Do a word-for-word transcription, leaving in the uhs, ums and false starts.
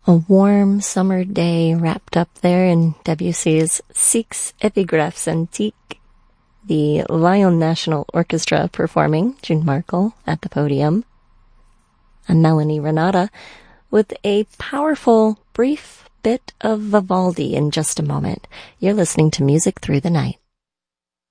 A warm summer day wrapped up there in Debussy's Six Epigraphes Antiques. The Lyon National Orchestra performing, June Markle at the podium. And Melanie Renata with a powerful, brief bit of Vivaldi in just a moment. You're listening to Music Through the Night.